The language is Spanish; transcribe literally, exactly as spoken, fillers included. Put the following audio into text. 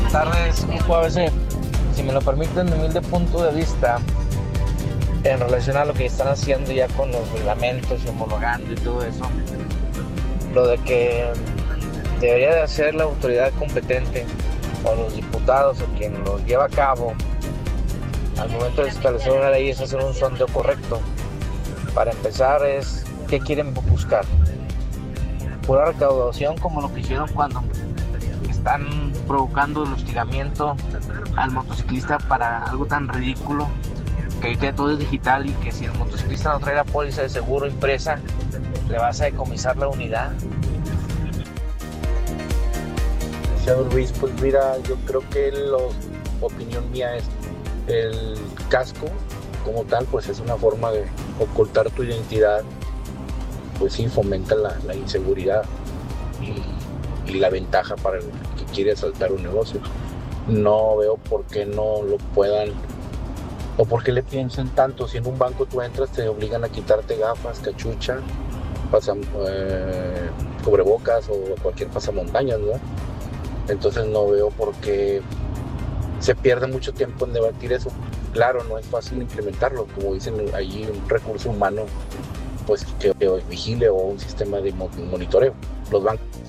Tardes, Grupo A B C. Si me lo permiten, mi humilde punto de vista en relación a lo que están haciendo ya con los reglamentos y homologando y todo eso, lo de que debería de hacer la autoridad competente o los diputados o quien lo lleva a cabo al momento de establecer una ley es hacer un sondeo correcto. Para empezar es qué quieren buscar. Pura recaudación como lo que hicieron cuando están provocando el hostigamiento al motociclista para algo tan ridículo que ahorita todo es digital y que si el motociclista no trae la póliza de seguro impresa le vas a decomisar la unidad. Señor Luis, pues mira, yo creo que la opinión mía es el casco como tal, pues es una forma de ocultar tu identidad, pues sí, fomenta la, la inseguridad y, y la ventaja para el que quiere asaltar un negocio. No veo por qué no lo puedan, o por qué le piensen tanto. Si en un banco tú entras, te obligan a quitarte gafas, cachucha, pasam, eh, cubrebocas o cualquier pasamontañas, ¿no? Entonces no veo por qué se pierde mucho tiempo en debatir eso. Claro, no es fácil implementarlo, como dicen allí, un recurso humano pues que, que vigile o un sistema de monitoreo. Los bancos